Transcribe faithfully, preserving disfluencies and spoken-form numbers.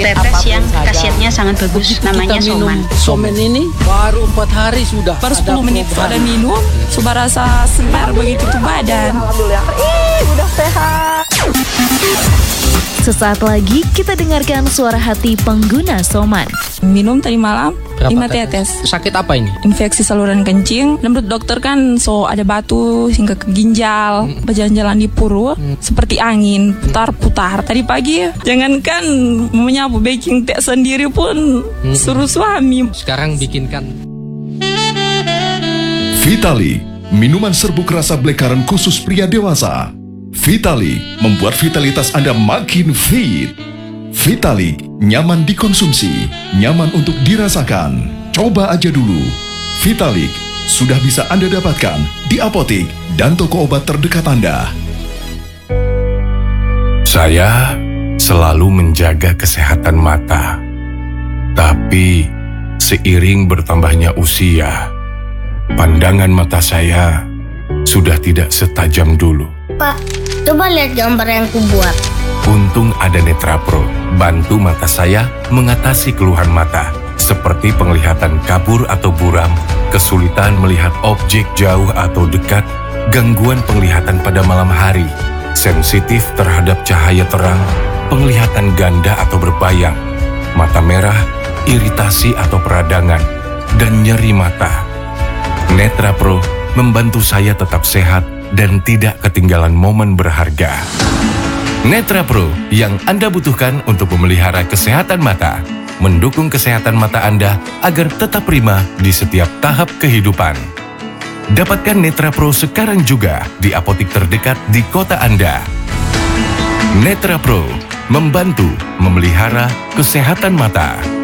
tetes yang khasiatnya sangat bagus, Begitu namanya kita minum Soman. Soman ini baru empat hari sudah Baru ada sepuluh menit perubahan. ada minum, sudah rasa segar begitu tuh badan. Alhamdulillah, ih udah sehat. Sesaat lagi kita dengarkan suara hati pengguna Soman. Minum tadi malam Berapa lima tetes? tetes. Sakit apa ini? Infeksi saluran kencing. Dan menurut dokter kan so ada batu hingga ke ginjal, berjalan-jalan di puru seperti angin putar-putar. Tadi pagi jangankan menyapu baking teh sendiri pun suruh suami. Sekarang bikinkan Vitali, minuman serbuk rasa blackcurrant khusus pria dewasa. Vitali membuat vitalitas Anda makin fit. Vitali nyaman dikonsumsi, nyaman untuk dirasakan. Coba aja dulu. Vitalik sudah bisa Anda dapatkan di apotik dan toko obat terdekat Anda. Saya selalu menjaga kesehatan mata. Tapi seiring bertambahnya usia, pandangan mata saya sudah tidak setajam dulu. Pak, coba lihat gambar yang kubuat. Untung ada Netra Pro, bantu mata saya mengatasi keluhan mata, seperti penglihatan kabur atau buram, kesulitan melihat objek jauh atau dekat, gangguan penglihatan pada malam hari, sensitif terhadap cahaya terang, penglihatan ganda atau berbayang, mata merah, iritasi atau peradangan, dan nyeri mata. Netra Pro membantu saya tetap sehat dan tidak ketinggalan momen berharga. Netra Pro yang Anda butuhkan untuk memelihara kesehatan mata, mendukung kesehatan mata Anda agar tetap prima di setiap tahap kehidupan. Dapatkan Netra Pro sekarang juga di apotik terdekat di kota Anda. Netra Pro membantu memelihara kesehatan mata.